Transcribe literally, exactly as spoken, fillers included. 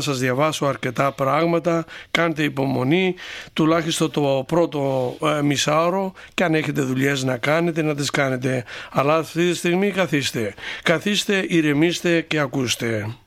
σας διαβάσω αρκετά πράγματα, κάντε υπομονή, τουλάχιστον το πρώτο ε, μισάωρο, και αν έχετε δουλειές να κάνετε, να τις κάνετε. Αλλά αυτή τη στιγμή καθίστε. Καθίστε, ηρεμήστε και ακούστε.